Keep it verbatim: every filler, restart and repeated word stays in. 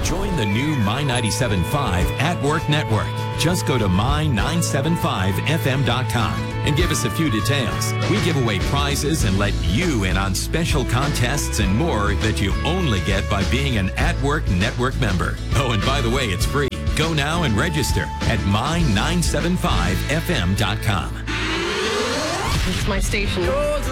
Join the new My ninety-seven point five At Work Network. Just go to my nine seven five f m dot com and give us a few details. We give away prizes and let you in on special contests and more that you only get by being an At Work Network member. Oh, and by the way, it's free. Go now and register at my nine seven five f m dot com. This is my station.